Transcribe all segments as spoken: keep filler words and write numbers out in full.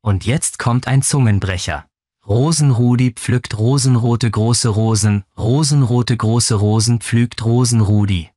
Und jetzt kommt ein Zungenbrecher. Rosenrudi pflückt rosenrote große Rosen, rosenrote große Rosen pflügt Rosenrudi.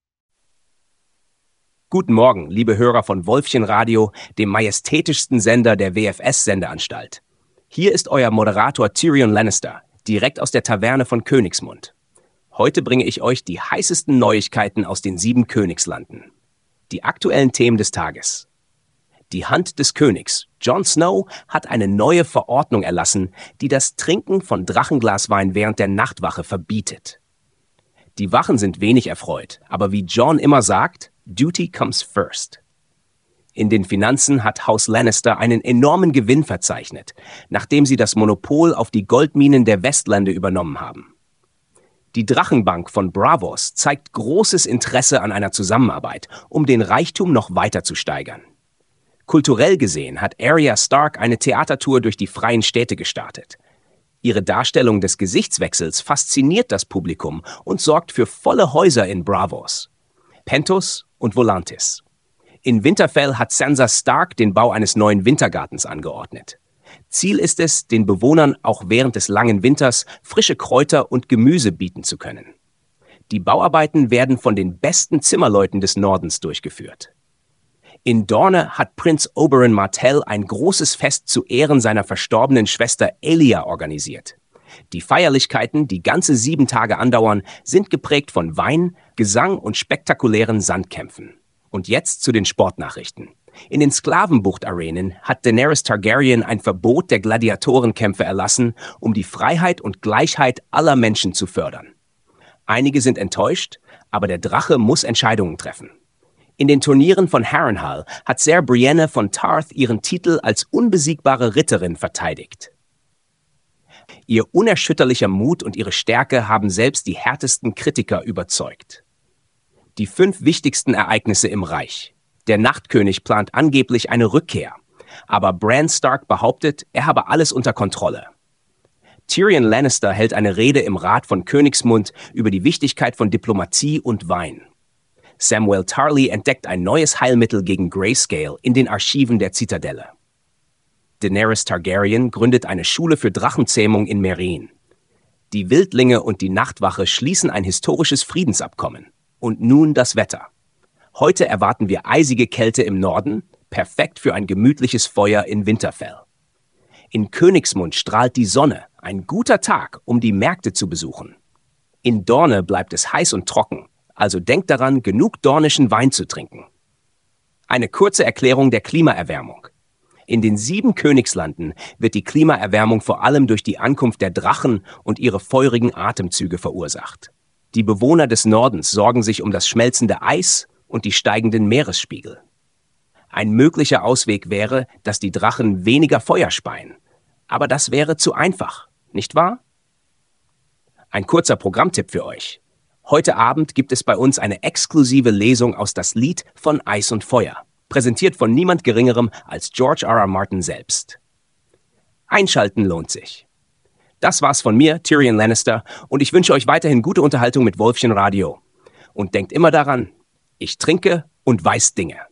Guten Morgen, liebe Hörer von Wolfchen Radio, dem majestätischsten Sender der W F S-Sendeanstalt. Hier ist euer Moderator Tyrion Lannister, direkt aus der Taverne von Königsmund. Heute bringe ich euch die heißesten Neuigkeiten aus den sieben Königslanden. Die aktuellen Themen des Tages. Die Hand des Königs, Jon Snow, hat eine neue Verordnung erlassen, die das Trinken von Drachenglaswein während der Nachtwache verbietet. Die Wachen sind wenig erfreut, aber wie Jon immer sagt, Duty comes first. In den Finanzen hat Haus Lannister einen enormen Gewinn verzeichnet, nachdem sie das Monopol auf die Goldminen der Westlande übernommen haben. Die Drachenbank von Braavos zeigt großes Interesse an einer Zusammenarbeit, um den Reichtum noch weiter zu steigern. Kulturell gesehen hat Arya Stark eine Theatertour durch die freien Städte gestartet. Ihre Darstellung des Gesichtswechsels fasziniert das Publikum und sorgt für volle Häuser in Braavos, Pentos und Volantis. In Winterfell hat Sansa Stark den Bau eines neuen Wintergartens angeordnet. Ziel ist es, den Bewohnern auch während des langen Winters frische Kräuter und Gemüse bieten zu können. Die Bauarbeiten werden von den besten Zimmerleuten des Nordens durchgeführt. In Dorne hat Prinz Oberyn Martell ein großes Fest zu Ehren seiner verstorbenen Schwester Aelia organisiert. Die Feierlichkeiten, die ganze sieben Tage andauern, sind geprägt von Wein, Gesang und spektakulären Sandkämpfen. Und jetzt zu den Sportnachrichten. In den Sklavenbucht-Arenen hat Daenerys Targaryen ein Verbot der Gladiatorenkämpfe erlassen, um die Freiheit und Gleichheit aller Menschen zu fördern. Einige sind enttäuscht, aber der Drache muss Entscheidungen treffen. In den Turnieren von Harrenhal hat Ser Brienne von Tarth ihren Titel als unbesiegbare Ritterin verteidigt. Ihr unerschütterlicher Mut und ihre Stärke haben selbst die härtesten Kritiker überzeugt. Die fünf wichtigsten Ereignisse im Reich. Der Nachtkönig plant angeblich eine Rückkehr, aber Bran Stark behauptet, er habe alles unter Kontrolle. Tyrion Lannister hält eine Rede im Rat von Königsmund über die Wichtigkeit von Diplomatie und Wein. Samwell Tarly entdeckt ein neues Heilmittel gegen Grayscale in den Archiven der Zitadelle. Daenerys Targaryen gründet eine Schule für Drachenzähmung in Meereen. Die Wildlinge und die Nachtwache schließen ein historisches Friedensabkommen. Und nun das Wetter. Heute erwarten wir eisige Kälte im Norden, perfekt für ein gemütliches Feuer in Winterfell. In Königsmund strahlt die Sonne, ein guter Tag, um die Märkte zu besuchen. In Dorne bleibt es heiß und trocken. Also denkt daran, genug dornischen Wein zu trinken. Eine kurze Erklärung der Klimaerwärmung. In den sieben Königslanden wird die Klimaerwärmung vor allem durch die Ankunft der Drachen und ihre feurigen Atemzüge verursacht. Die Bewohner des Nordens sorgen sich um das schmelzende Eis und die steigenden Meeresspiegel. Ein möglicher Ausweg wäre, dass die Drachen weniger Feuer speien. Aber das wäre zu einfach, nicht wahr? Ein kurzer Programmtipp für euch. Heute Abend gibt es bei uns eine exklusive Lesung aus Das Lied von Eis und Feuer, präsentiert von niemand Geringerem als George R. R. Martin selbst. Einschalten lohnt sich. Das war's von mir, Tyrion Lannister, und ich wünsche euch weiterhin gute Unterhaltung mit Wolfchen Radio. Und denkt immer daran, ich trinke und weiß Dinge.